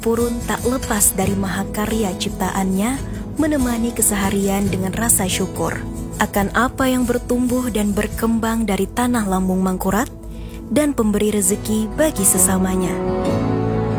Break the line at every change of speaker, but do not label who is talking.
Purun tak lepas dari mahakarya ciptaannya, menemani keseharian dengan rasa syukur akan apa yang bertumbuh dan berkembang dari tanah lambung Mangkurat dan pemberi rezeki bagi sesamanya.